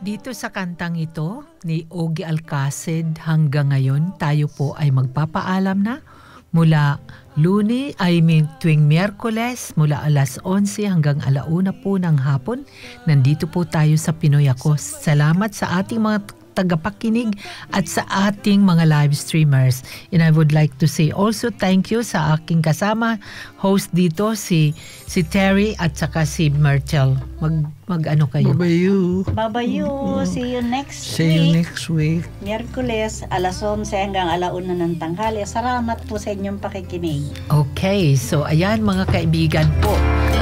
Dito sa kantang ito ni Ogie Alcacid, hanggang ngayon tayo po ay magpapaalam na mula tuwing Miyerkules mula alas 11 hanggang 1:00 po ng hapon. Nandito po tayo sa Pinoy Ako. Salamat sa ating mga tagapakinig at sa ating mga live streamers. And I would like to say also thank you sa aking kasama host dito si Terry at saka si Myrtle. Mag-ano kayo? Babayu. Babayu. See you next See you week. next week. Miyerkules, alas 11 hanggang 1:00 ng tanghali. Salamat po sa inyong pakikinig. Okay, so ayan mga kaibigan po.